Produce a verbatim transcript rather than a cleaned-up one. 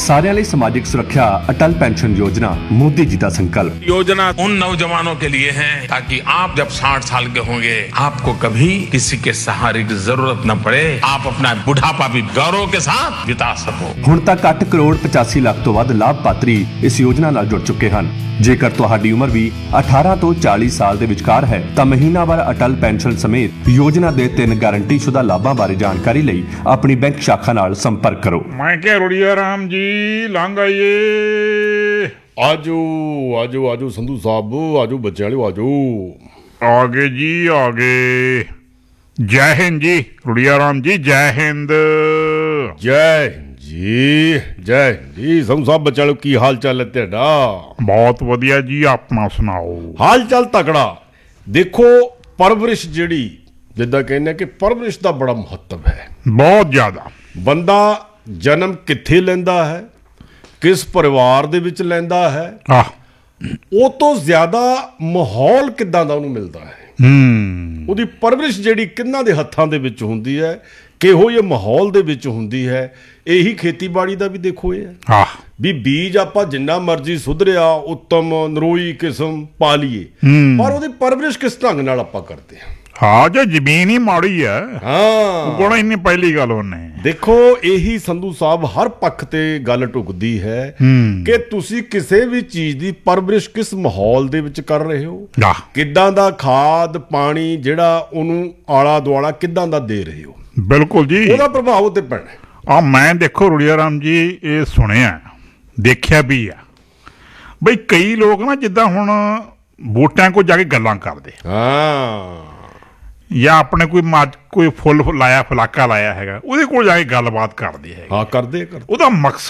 सारिਆਂ ਲਈ ਸਮਾਜਿਕ सुरक्षा अटल पेंशन योजना मोदी जी का संकल्प। योजना उन नौजवानों के लिए है ताकि आप जब साठ साल के होंगे आपको कभी किसी के सहारे की जरूरत न पड़े, आप अपना बुढ़ापा भी गौरव के साथ बिता सको। ਹੁਣ तक ਅੱਠ ਕਰੋੜ पचासी ਲੱਖ ਤੋਂ ਵੱਧ ਲਾਭਪਾਤਰੀ ਇਸ ਯੋਜਨਾ ਨਾਲ ਜੁੜ ਚੁੱਕੇ ਹਨ। ਜੇਕਰ ਤੁਹਾਡੀ ਉਮਰ ਵੀ ਅਠਾਰਾਂ ਤੋਂ ਚਾਲੀ ਸਾਲ ਦੇ ਵਿਚਕਾਰ ਹੈ ਤਾਂ ਮਹੀਨਾਵਾਰ ਅਟਲ ਪੈਨਸ਼ਨ ਸਮੇਤ ਯੋਜਨਾ ਦੇ ਤਿੰਨ ਗਾਰੰਟੀਸ਼ੁਦਾ ਲਾਭਾਂ ਬਾਰੇ ਜਾਣਕਾਰੀ ਲਈ ਆਪਣੀ ਬੈਂਕ ਸ਼ਾਖਾ ਨਾਲ ਸੰਪਰਕ ਕਰੋ। ਮੈਂ ਕਿਹਾ ਰੁੜੀਆ ਰਾਮ ਜੀ ਲੰਘ ਆਈਏ। ਆਜੋ ਆਜੋ ਆਜੋ ਸੰਧੂ ਸਾਹਿਬ, ਆਜੋ ਬੱਚੇ ਵਾਲਿਓ ਆਜੋ। ਆ ਗਏ ਜੀ ਆ ਗਏ। ਜੈ ਹਿੰਦ ਜੀ ਰੁੜੀਆ ਰਾਮ ਜੀ, ਜੈ ਹਿੰਦ। ਜੈ ਹਿੰਦ ਜੀ, ਜੈ ਹਿੰਦ ਜੀ। ਸੰਧੂ ਸਾਹਿਬ ਬੱਚੇ ਵਾਲਿਓ ਕੀ ਹਾਲ ਚਾਲ ਹੈ ਤੁਹਾਡਾ? ਬਹੁਤ ਵਧੀਆ ਜੀ, ਆਪਣਾ ਸੁਣਾਓ। ਹਾਲ ਚਾਲ ਤਕੜਾ। ਦੇਖੋ ਪਰਵਰਿਸ਼ ਜਿਹੜੀ ਜਿੱਦਾਂ ਕਹਿੰਦੇ ਕਿ ਪਰਵਰਿਸ਼ ਦਾ ਬੜਾ ਮਹੱਤਵ ਹੈ, ਬਹੁਤ ਜ਼ਿਆਦਾ। ਬੰਦਾ ਜਨਮ ਕਿੱਥੇ ਲੈਂਦਾ ਹੈ, ਕਿਸ ਪਰਿਵਾਰ ਦੇ ਵਿੱਚ ਲੈਂਦਾ ਹੈ, ਆਹ ਉਹ ਤੋਂ ਜ਼ਿਆਦਾ ਮਾਹੌਲ ਕਿੱਦਾਂ ਦਾ ਉਹਨੂੰ ਮਿਲਦਾ ਹੈ, ਹੂੰ ਉਹਦੀ ਪਰਵਰਿਸ਼ ਜਿਹੜੀ ਕਿਹਨਾਂ ਦੇ ਹੱਥਾਂ ਦੇ ਵਿੱਚ ਹੁੰਦੀ ਹੈ, ਕਿਹੋ ਜਿਹੇ ਮਾਹੌਲ ਦੇ ਵਿੱਚ ਹੁੰਦੀ ਹੈ। ਇਹੀ ਖੇਤੀਬਾੜੀ ਦਾ ਵੀ ਦੇਖੋ ਇਹ ਹੈ ਆਹ ਵੀ ਬੀਜ ਆਪਾਂ ਜਿੰਨਾ ਮਰਜ਼ੀ ਸੁਧਰਿਆ ਉੱਤਮ ਨਰੋਈ ਕਿਸਮ ਪਾ ਲਈਏ, ਪਰ ਉਹਦੀ ਪਰਵਰਿਸ਼ ਕਿਸ ਢੰਗ ਨਾਲ ਆਪਾਂ ਕਰਦੇ ਹਾਂ। ਹਾਂ ਜੇ ਜ਼ਮੀਨ ਹੀ ਮਾੜੀ ਹੈ ਹਾਂ ਕੋਣਾ ਇੰਨੀ ਪਹਿਲੀ ਗੱਲ ਉਹਨੇ। ਦੇਖੋ ਇਹੀ ਸੰਧੂ ਸਾਹਿਬ ਹਰ ਪੱਖ ਤੇ ਗੱਲ ਢੁਕਦੀ ਹੈ ਕਿ ਤੁਸੀਂ ਕਿਸੇ ਵੀ ਚੀਜ਼ ਦੀ ਪਰਵਰਿਸ਼ ਕਿਸ ਮਾਹੌਲ ਦੇ ਵਿੱਚ ਕਰ ਰਹੇ ਹੋ, ਆਹ ਕਿੱਦਾਂ ਦਾ ਖਾਦ ਪਾਣੀ ਜਿਹੜਾ ਉਹਨੂੰ ਆਲਾ ਦੁਆਲਾ ਕਿੱਦਾਂ ਦਾ ਦੇ ਰਹੇ ਹੋ, ਬਿਲਕੁਲ ਜੀ, ਉਹਦਾ ਪ੍ਰਭਾਵ ਉੱਤੇ ਪੈਣਾ। ਆ ਮੈਂ ਦੇਖੋ ਰੁੜੀਆ ਰਾਮ ਜੀ ਇਹ ਸੁਣਿਆ ਦੇਖਿਆ ਵੀ ਆ ਬਈ ਕਈ ਲੋਕ ਨਾ ਜਿੱਦਾਂ ਹੁਣ ਵੋਟਾਂ ਕੋਲ ਜਾ ਕੇ ਗੱਲਾਂ ਕਰਦੇ ਹਾਂ, ਜਾਂ ਆਪਣੇ ਕੋਈ ਮੱਝ ਕੋਈ ਫੁੱਲ ਲਾਇਆ ਫਲਾਕਾ ਲਾਇਆ ਹੈਗਾ ਉਹਦੇ ਕੋਲ ਜਾ ਕੇ ਗੱਲਬਾਤ ਕਰਦੇ ਹੈਗੇ। ਹਾਂ ਕਰਦੇ ਕਰਦੇ ਉਹਦਾ ਮਕਸਦ